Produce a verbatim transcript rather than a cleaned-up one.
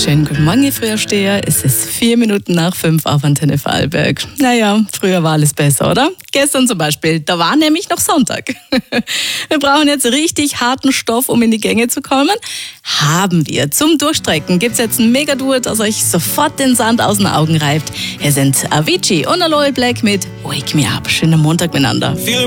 Schönen guten Morgen, ihr Frühaufsteher. Es ist vier Minuten nach fünf auf Antenne Vorarlberg. Naja, früher war alles besser, oder? Gestern zum Beispiel, da war nämlich noch Sonntag. Wir brauchen jetzt richtig harten Stoff, um in die Gänge zu kommen. Haben wir. Zum Durchstrecken gibt's jetzt ein Mega-Duo, das euch sofort den Sand aus den Augen reibt. Hier sind Avicii und Aloe Black mit Wake Me Up. Schönen Montag miteinander.